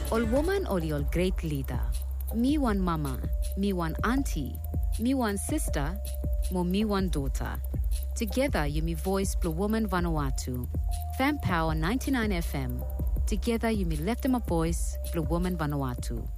Ol woman ol ol great leader. Me one mama, me one auntie, me one sister, mo me one daughter. Together you me voice Blue Woman Vanuatu. Fan Power 99 FM. Together you me left them a voice Blue Woman Vanuatu.